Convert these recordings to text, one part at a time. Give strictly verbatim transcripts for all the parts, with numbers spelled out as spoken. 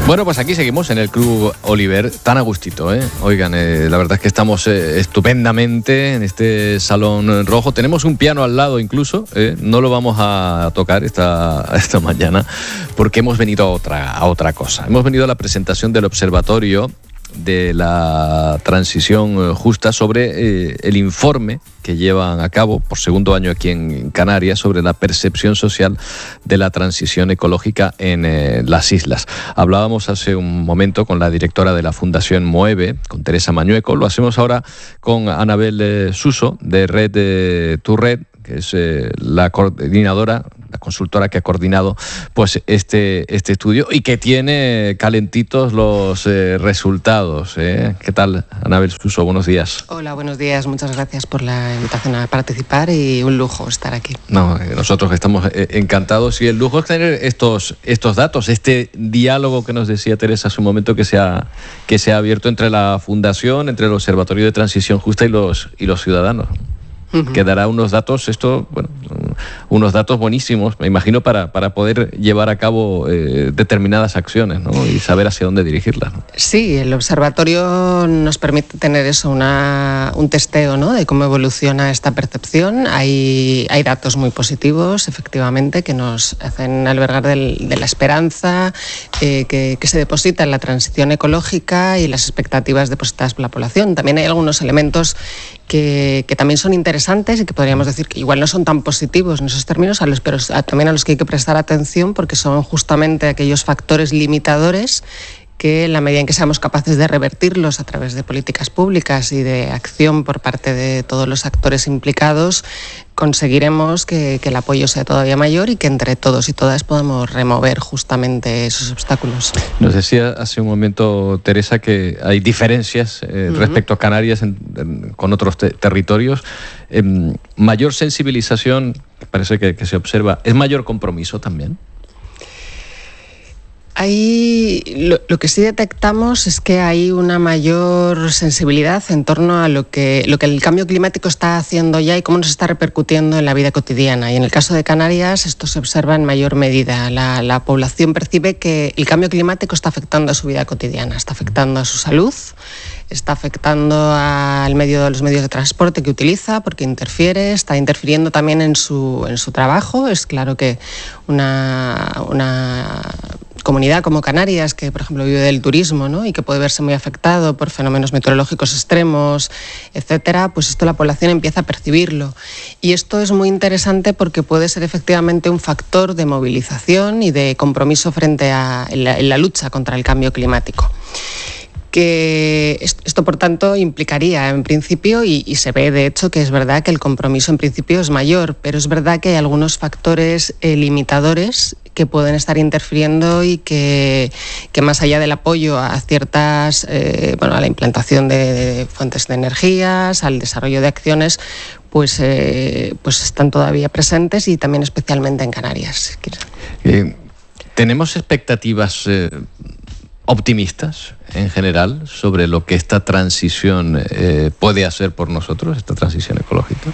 Bueno, pues aquí seguimos en el Club Oliver, tan a gustito, ¿eh? Oigan, eh, la verdad es que estamos eh, estupendamente en este salón rojo. Tenemos un piano al lado incluso, ¿eh? No lo vamos a tocar esta, esta mañana porque hemos venido a otra, a otra cosa. Hemos venido a la presentación del Observatorio de la Transición Justa sobre eh, el informe que llevan a cabo por segundo año aquí en Canarias sobre la percepción social de la transición ecológica en eh, las islas. Hablábamos hace un momento con la directora de la Fundación Moeve, con Teresa Mañueco. Lo hacemos ahora con Anabel eh, Suso, de Red eh, to Red, que es eh, la coordinadora, la consultora que ha coordinado pues este, este estudio y que tiene calentitos los eh, resultados. ¿eh? ¿Qué tal, Anabel Suso? Buenos días. Hola, buenos días. Muchas gracias por la invitación a participar y un lujo estar aquí. No, nosotros estamos eh, encantados y el lujo es tener estos, estos datos, este diálogo que nos decía Teresa hace un momento que se ha, que se ha abierto entre la Fundación, entre el Observatorio de Transición Justa y los, y los ciudadanos. Uh-huh. Que dará unos datos, esto, bueno, unos datos buenísimos, me imagino, para, para poder llevar a cabo eh, determinadas acciones, ¿no? Y saber hacia dónde dirigirlas, ¿no? Sí, el observatorio nos permite tener eso, una, un testeo, ¿no? De cómo evoluciona esta percepción. Hay, hay datos muy positivos, efectivamente, que nos hacen albergar del, de la esperanza eh, que, que se deposita en la transición ecológica y las expectativas depositadas por la población. También hay algunos elementos que, que también son interesantes y que podríamos decir que igual no son tan positivos en esos términos, a los, pero a, también a los que hay que prestar atención porque son justamente aquellos factores limitadores que en la medida en que seamos capaces de revertirlos a través de políticas públicas y de acción por parte de todos los actores implicados, conseguiremos que, que el apoyo sea todavía mayor y que entre todos y todas podamos remover justamente esos obstáculos. Nos decía hace un momento, Teresa, que hay diferencias eh, uh-huh. respecto a Canarias en, en, con otros te- territorios. Eh, mayor sensibilización, parece que, que se observa. ¿Es mayor compromiso también? Hay, lo, lo que sí detectamos es que hay una mayor sensibilidad en torno a lo que, lo que el cambio climático está haciendo ya y cómo nos está repercutiendo en la vida cotidiana. Y en el caso de Canarias esto se observa en mayor medida. La, la población percibe que el cambio climático está afectando a su vida cotidiana, está afectando a su salud, está afectando al medio de los medios de transporte que utiliza porque interfiere, está interfiriendo también en su, en su trabajo. Es claro que una... una comunidad como Canarias, que por ejemplo vive del turismo, ¿no? Y que puede verse muy afectado por fenómenos meteorológicos extremos, etcétera, pues esto la población empieza a percibirlo. Y esto es muy interesante porque puede ser efectivamente un factor de movilización y de compromiso frente a en la, en la lucha contra el cambio climático. Que esto, por tanto, implicaría en principio, y, y se ve de hecho que es verdad que el compromiso en principio es mayor, pero es verdad que hay algunos factores eh, limitadores que pueden estar interfiriendo y que, que más allá del apoyo a ciertas, eh, bueno, a la implantación de, de fuentes de energías, al desarrollo de acciones, pues, eh, pues están todavía presentes y también especialmente en Canarias. Eh, ¿Tenemos expectativas eh, optimistas en general sobre lo que esta transición eh, puede hacer por nosotros, esta transición ecológica?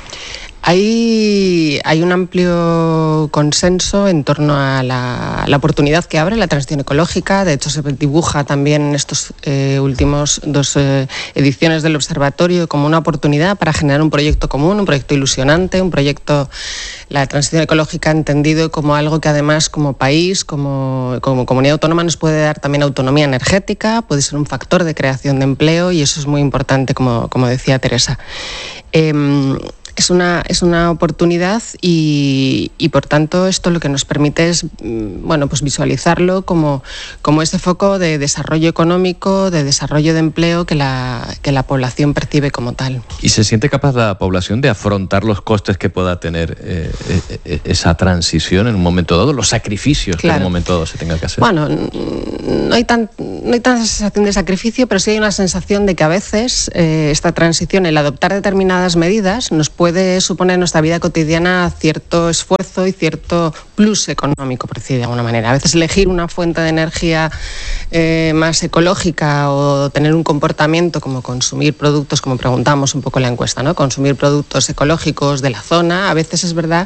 Hay, hay un amplio consenso en torno a la, la oportunidad que abre la transición ecológica. De hecho, se dibuja también en estos eh, últimos dos eh, ediciones del observatorio como una oportunidad para generar un proyecto común, un proyecto ilusionante, un proyecto, la transición ecológica entendido como algo que además como país, como, como comunidad autónoma nos puede dar también autonomía energética, puede ser un factor de creación de empleo y eso es muy importante, como, como decía Teresa. Eh, Es una, es una oportunidad y, y, por tanto, esto lo que nos permite es bueno, pues visualizarlo como, como ese foco de desarrollo económico, de desarrollo de empleo que la, que la población percibe como tal. ¿Y se siente capaz la población de afrontar los costes que pueda tener eh, eh, esa transición en un momento dado, los sacrificios claro. que en un momento dado se tenga que hacer? Bueno, no hay, tan, no hay tanta sensación de sacrificio, pero sí hay una sensación de que a veces eh, esta transición, el adoptar determinadas medidas, nos puede puede suponer en nuestra vida cotidiana cierto esfuerzo y cierto plus económico, por decir de alguna manera. A veces elegir una fuente de energía eh, más ecológica o tener un comportamiento como consumir productos, como preguntamos un poco en la encuesta, ¿no? Consumir productos ecológicos de la zona, a veces es verdad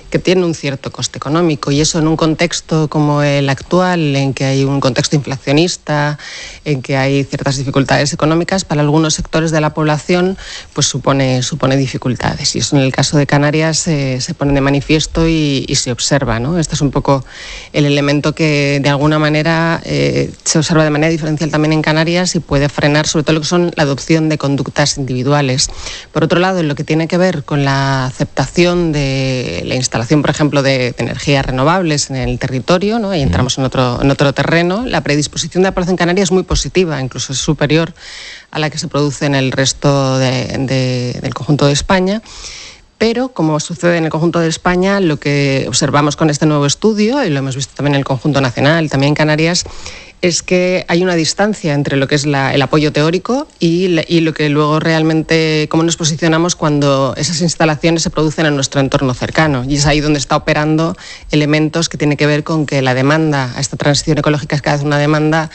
que tiene un cierto coste económico, y eso en un contexto como el actual, en que hay un contexto inflacionista, en que hay ciertas dificultades económicas, para algunos sectores de la población pues supone, supone dificultades, y eso en el caso de Canarias eh, se pone de manifiesto y, y se observa, ¿no? Este es un poco el elemento que de alguna manera eh, se observa de manera diferencial también en Canarias y puede frenar sobre todo lo que son la adopción de conductas individuales. Por otro lado, en lo que tiene que ver con la aceptación de la instalación, por ejemplo, de, de energías renovables en el territorio, ¿no? Ahí entramos en otro, en otro terreno, la predisposición de la población canaria es muy positiva, incluso es superior a la que se produce en el resto de, de, del conjunto de España. Pero, como sucede en el conjunto de España, lo que observamos con este nuevo estudio, y lo hemos visto también en el conjunto nacional, también en Canarias, es que hay una distancia entre lo que es la, el apoyo teórico y, y lo que luego realmente, cómo nos posicionamos cuando esas instalaciones se producen en nuestro entorno cercano. Y es ahí donde está operando elementos que tienen que ver con que la demanda a esta transición ecológica es cada vez una demanda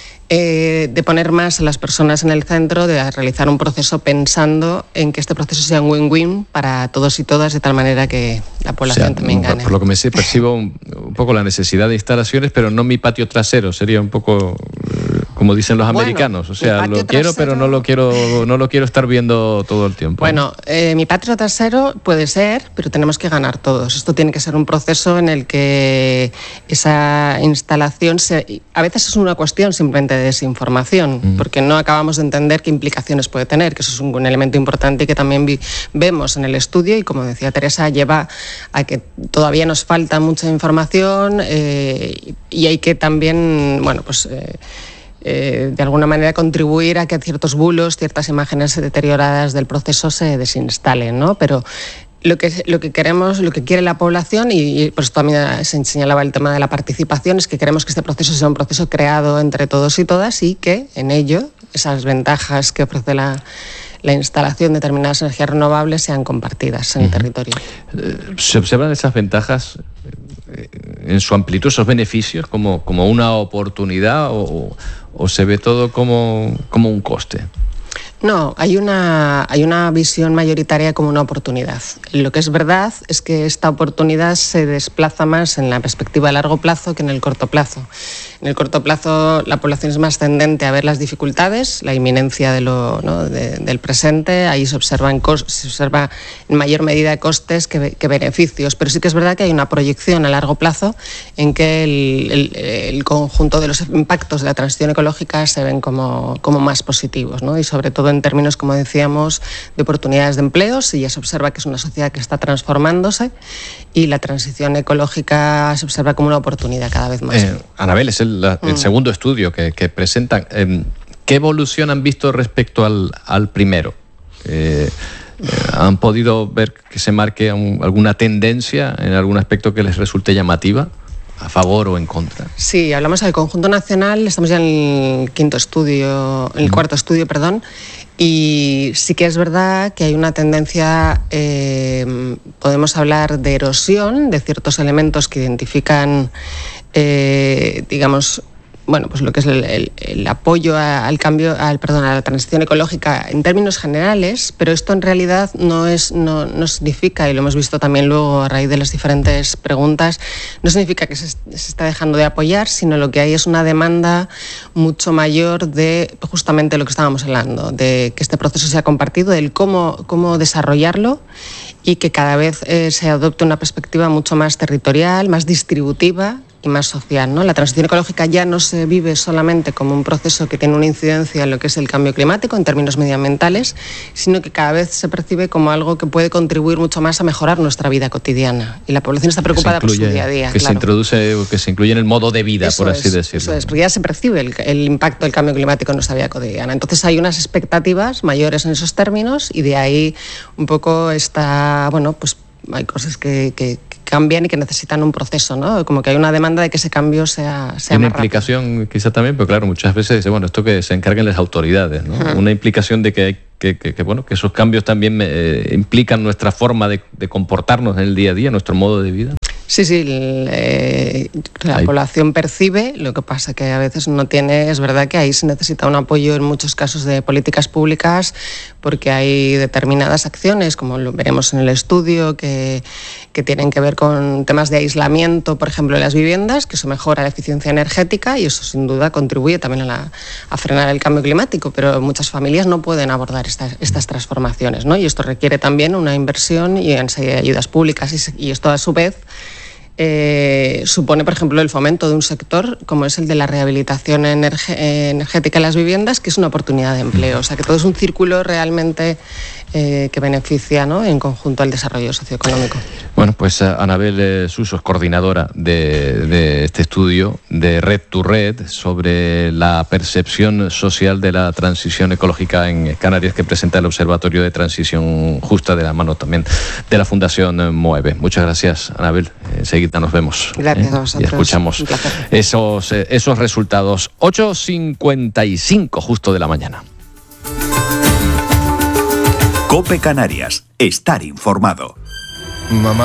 Eh, de poner más a las personas en el centro, de realizar un proceso pensando en que este proceso sea un win-win para todos y todas, de tal manera que la población o sea, también gane. Por lo que me sé, percibo un, un poco la necesidad de instalaciones, pero no mi patio trasero, sería un poco como dicen los americanos, bueno, o sea, lo quiero, trasero... pero no lo quiero, no lo quiero estar viendo todo el tiempo. Bueno, eh, mi patio trasero puede ser, pero tenemos que ganar todos. Esto tiene que ser un proceso en el que esa instalación, se, a veces es una cuestión simplemente de desinformación, mm. porque no acabamos de entender qué implicaciones puede tener, que eso es un, un elemento importante y que también vi, vemos en el estudio, y como decía Teresa, lleva a que todavía nos falta mucha información eh, y hay que también, bueno, pues... Eh, Eh, de alguna manera contribuir a que ciertos bulos, ciertas imágenes deterioradas del proceso se desinstalen, ¿no? Pero lo que, lo que queremos, lo que quiere la población, y, y por eso también se señalaba el tema de la participación, es que queremos que este proceso sea un proceso creado entre todos y todas, y que en ello esas ventajas que ofrece la, la instalación de determinadas energías renovables sean compartidas en uh-huh. el territorio. ¿Se observan esas ventajas en su amplitud, esos beneficios, como, como una oportunidad o, o se ve todo como, como un coste? No, hay una, hay una visión mayoritaria como una oportunidad. Lo que es verdad es que esta oportunidad se desplaza más en la perspectiva a largo plazo que en el corto plazo. En el corto plazo la población es más tendente a ver las dificultades, la inminencia de lo, ¿no? de, del presente. Ahí se observan se observa en mayor medida costes que, que beneficios, pero sí que es verdad que hay una proyección a largo plazo en que el, el, el conjunto de los impactos de la transición ecológica se ven como, como más positivos, ¿no? Y sobre todo en términos, como decíamos, de oportunidades de empleos, y ya se observa que es una sociedad que está transformándose y la transición ecológica se observa como una oportunidad cada vez más. Eh, Anabel, es el, la, el mm. segundo estudio que, que presentan. Eh, ¿Qué evolución han visto respecto al, al primero? Eh, eh, ¿Han podido ver que se marque un, alguna tendencia en algún aspecto que les resulte llamativa? ¿A favor o en contra? Sí, hablamos del conjunto nacional, estamos ya en el quinto estudio, en el cuarto estudio, perdón, y sí que es verdad que hay una tendencia, eh, podemos hablar de erosión de ciertos elementos que identifican, eh, digamos, bueno, pues lo que es el, el, el apoyo al cambio, al perdón, a la transición ecológica en términos generales, pero esto en realidad no es, no, no significa, y lo hemos visto también luego a raíz de las diferentes preguntas, no significa que se, se está dejando de apoyar, sino lo que hay es una demanda mucho mayor de justamente lo que estábamos hablando, de que este proceso sea compartido, del cómo, cómo desarrollarlo, y que cada vez eh, se adopte una perspectiva mucho más territorial, más distributiva y más social, ¿no? La transición ecológica ya no se vive solamente como un proceso que tiene una incidencia en lo que es el cambio climático en términos medioambientales, sino que cada vez se percibe como algo que puede contribuir mucho más a mejorar nuestra vida cotidiana. Y la población está preocupada incluye, por su día a día. Que claro. se introduce, que se incluye en el modo de vida, eso por así es, decirlo. Eso es, porque ya se percibe el, el impacto del cambio climático en nuestra vida cotidiana. Entonces hay unas expectativas mayores en esos términos, y de ahí un poco está, bueno, pues hay cosas que, que, que cambian y que necesitan un proceso, ¿no? Como que hay una demanda de que ese cambio sea, sea una más implicación rápido. Quizá también, pero claro, muchas veces dice, bueno, esto que se encarguen las autoridades, ¿no? Uh-huh. Una implicación de que, hay, que, que, que, bueno, que esos cambios también eh, implican nuestra forma de, de comportarnos en el día a día, nuestro modo de vida. Sí, sí, el, eh, la ahí. población percibe, lo que pasa que a veces no tiene, es verdad que ahí se necesita un apoyo en muchos casos de políticas públicas, porque hay determinadas acciones, como lo veremos en el estudio, que, que tienen que ver con temas de aislamiento, por ejemplo, en las viviendas, que eso mejora la eficiencia energética y eso sin duda contribuye también a, la, a frenar el cambio climático, pero muchas familias no pueden abordar estas, estas transformaciones, ¿no? Y esto requiere también una inversión y en serie de ayudas públicas y, y esto a su vez Eh, supone, por ejemplo, el fomento de un sector como es el de la rehabilitación energe- energética de las viviendas, que es una oportunidad de empleo. O sea, que todo es un círculo realmente eh, que beneficia, ¿no?, en conjunto al desarrollo socioeconómico. Bueno, pues Anabel eh, Suso es coordinadora de, de este estudio de Red to Red sobre la percepción social de la transición ecológica en Canarias, que presenta el Observatorio de Transición Justa, de la mano también de la Fundación MOVE. Muchas gracias, Anabel. Enseguida nos vemos. Gracias ¿eh? a vosotros. Y escuchamos esos, eh, esos resultados. ocho cincuenta y cinco justo de la mañana. COPE Canarias. Estar informado. Mamá.